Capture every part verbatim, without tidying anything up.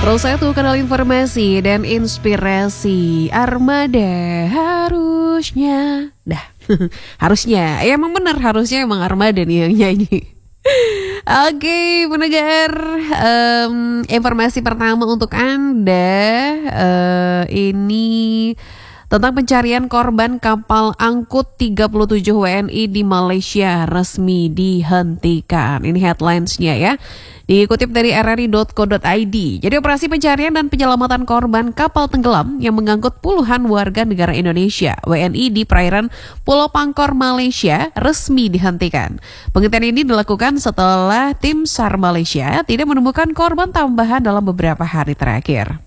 Terus satu kanal informasi dan inspirasi Armada harusnya dah harusnya ya emang bener harusnya emang Armada nih yang nyanyi. Oke pendengar, um, informasi pertama untuk Anda uh, ini tentang pencarian korban kapal angkut tiga puluh tujuh W N I di Malaysia resmi dihentikan. Ini headlines-nya ya. Dikutip dari r r i dot co dot i d. Jadi operasi pencarian dan penyelamatan korban kapal tenggelam yang mengangkut puluhan warga negara Indonesia W N I di perairan Pulau Pangkor, Malaysia resmi dihentikan. Penghentian ini dilakukan setelah tim SAR Malaysia tidak menemukan korban tambahan dalam beberapa hari terakhir.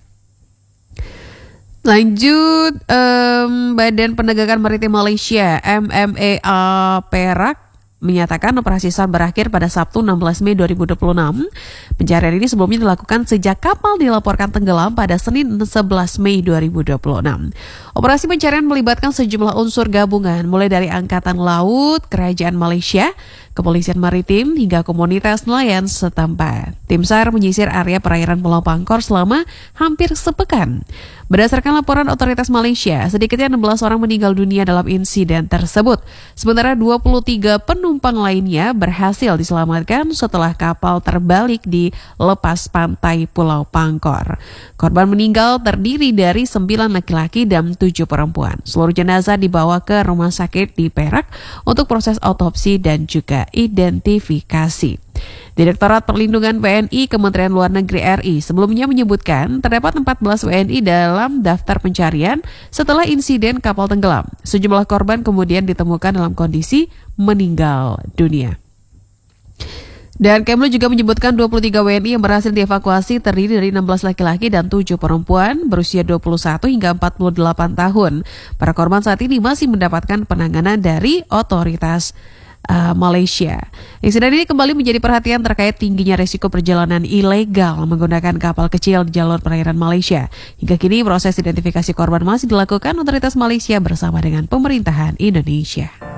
Lanjut, um, Badan Penegakan Maritim Malaysia M M E A Perak menyatakan operasi SAR berakhir pada Sabtu enam belas Mei dua ribu dua puluh enam. Pencarian ini sebelumnya dilakukan sejak kapal dilaporkan tenggelam pada Senin sebelas Mei dua ribu dua puluh enam. Operasi pencarian melibatkan sejumlah unsur gabungan mulai dari Angkatan Laut, Kerajaan Malaysia, Kepolisian Maritim, hingga komunitas nelayan setempat. Tim SAR menyisir area perairan Pulau Pangkor selama hampir sepekan. Berdasarkan laporan otoritas Malaysia, sedikitnya enam belas orang meninggal dunia dalam insiden tersebut. Sementara dua puluh tiga penumpang lainnya berhasil diselamatkan setelah kapal terbalik di lepas pantai Pulau Pangkor. Korban meninggal terdiri dari sembilan laki-laki dan tujuh perempuan. Seluruh jenazah dibawa ke rumah sakit di Perak untuk proses autopsi dan juga identifikasi. Direktorat Perlindungan W N I Kementerian Luar Negeri R I sebelumnya menyebutkan terdapat empat belas W N I dalam daftar pencarian setelah insiden kapal tenggelam. Sejumlah korban kemudian ditemukan dalam kondisi meninggal dunia. Dan Kemlu juga menyebutkan dua puluh tiga W N I yang berhasil dievakuasi terdiri dari enam belas laki-laki dan tujuh perempuan berusia dua puluh satu hingga empat puluh delapan tahun. Para korban saat ini masih mendapatkan penanganan dari otoritas Uh, Malaysia. Insiden ini kembali menjadi perhatian terkait tingginya risiko perjalanan ilegal menggunakan kapal kecil di jalur perairan Malaysia. Hingga kini proses identifikasi korban masih dilakukan otoritas Malaysia bersama dengan pemerintahan Indonesia.